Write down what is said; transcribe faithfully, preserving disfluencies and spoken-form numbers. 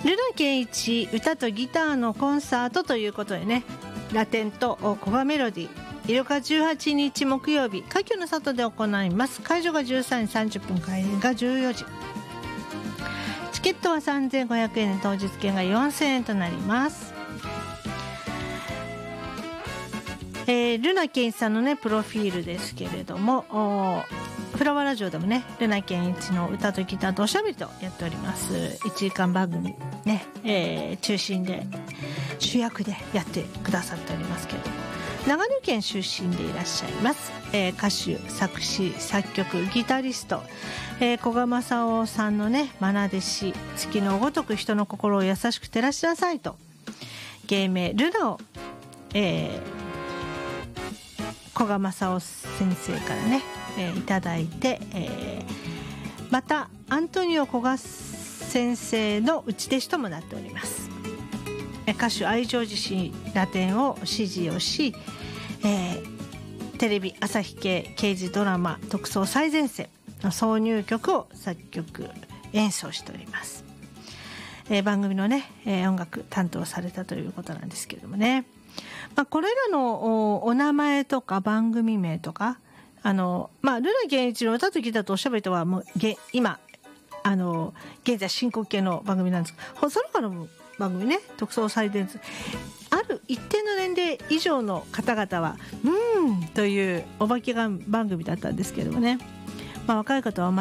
ルナケンイチ歌とギターのコンサートということでね、ラテンと古賀メロディー、イルカじゅうはちにち木曜日、華僑の里で行います。会場がじゅうさんじさんじゅっぷん、開演がじゅうよじ。チケットはさんぜんごひゃくえんで当日券がよんせんえんとなります。えー、ルナケンイチさんのねプロフィールですけれども、フラワーラジオでもねルナケンイチの歌とギターとおしゃべりとやっております。いちじかん番組ね、えー、中心で主役でやってくださっておりますけれども、長野県出身でいらっしゃいます、えー、歌手、作詞、作曲、ギタリスト、えー、古賀正夫さんのね愛弟子、月のごとく人の心を優しく照らしなさいと芸名ルナを、えー古賀正夫先生からね、えー、いただいて、えー、またアントニオ古賀先生の内弟子ともなっております。歌手愛情自身ラテンを支持をし、えー、テレビ朝日系刑事ドラマ特捜最前線の挿入曲を作曲演奏しております。えー、番組のね、えー、音楽担当されたということなんですけれどもね、まあ、これらの お, お名前とか番組名とか、あの、まあ、ルナケンイチの歌とギターとおしゃべりとはもうげ今あの現在進行形の番組なんですけど、その他の番組ね、特捜最前線、ある一定の年齢以上の方々はうーんというお化け番組だったんですけどもね、まあ、若い方は